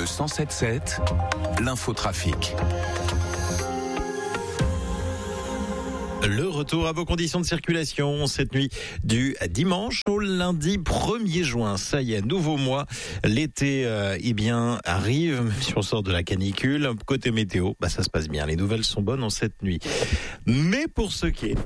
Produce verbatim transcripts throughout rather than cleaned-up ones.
Le cent sept sept, l'infotrafic. Le retour à vos conditions de circulation cette nuit du dimanche au lundi premier juin. Ça y est, nouveau mois. L'été, euh, eh bien, arrive, même si on sort de la canicule. Côté météo, bah, ça se passe bien. Les nouvelles sont bonnes en cette nuit. Mais pour ce qui est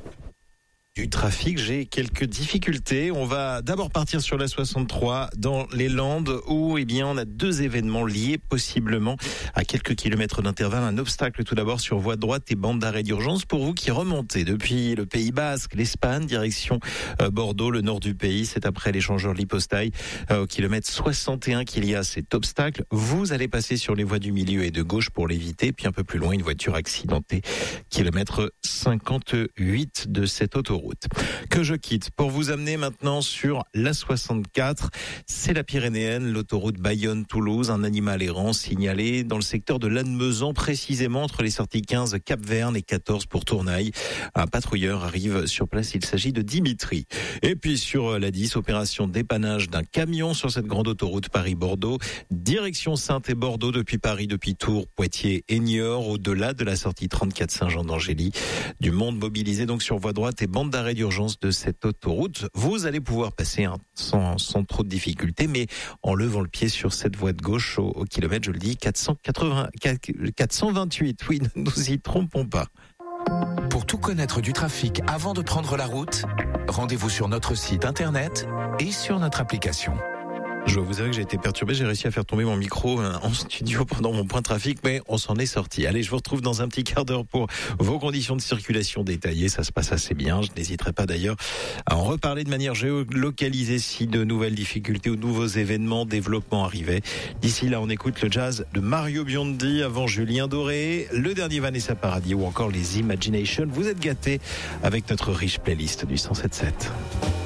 du trafic, j'ai quelques difficultés. On va d'abord partir sur la soixante-trois dans les Landes où, eh bien, on a deux événements liés possiblement à quelques kilomètres d'intervalle. Un obstacle tout d'abord sur voie droite et bande d'arrêt d'urgence pour vous qui remontez depuis le Pays Basque, l'Espagne, direction euh, Bordeaux, le nord du pays. C'est après l'échangeur Lipostaille euh, au kilomètre soixante et un qu'il y a cet obstacle. Vous allez passer sur les voies du milieu et de gauche pour l'éviter. Puis un peu plus loin, une voiture accidentée, kilomètre cinquante-huit de cette autoroute. Que je quitte pour vous amener maintenant sur la soixante-quatre. C'est la Pyrénéenne, l'autoroute Bayonne-Toulouse. Un animal errant signalé dans le secteur de Lannemezan, précisément entre les sorties quinze Cap-Verne et quatorze pour Tournaille. Un patrouilleur arrive sur place. Il s'agit de Dimitri. Et puis sur la dix, opération dépannage d'un camion sur cette grande autoroute Paris-Bordeaux. Direction Saintes et Bordeaux depuis Paris, depuis Tours, Poitiers et Niort, au-delà de la sortie trente-quatre Saint-Jean d'Angély. Du monde mobilisé donc sur voie droite et bande d'arrêt d'urgence de cette autoroute. Vous allez pouvoir passer hein, sans, sans trop de difficultés, mais en levant le pied sur cette voie de gauche au, au kilomètre, je le dis, quatre cent quatre-vingts, quatre cent vingt-huit. Oui, ne nous y trompons pas. Pour tout connaître du trafic avant de prendre la route, rendez-vous sur notre site internet et sur notre application. Je dois vous avouer que j'ai été perturbé, j'ai réussi à faire tomber mon micro en studio pendant mon point trafic, mais on s'en est sorti. Allez, je vous retrouve dans un petit quart d'heure pour vos conditions de circulation détaillées. Ça se passe assez bien. Je n'hésiterai pas d'ailleurs à en reparler de manière géolocalisée si de nouvelles difficultés ou de nouveaux événements, développements arrivaient. D'ici là, on écoute le jazz de Mario Biondi avant Julien Doré, le dernier Vanessa Paradis ou encore les Imagination. Vous êtes gâtés avec notre riche playlist du cent sept sept.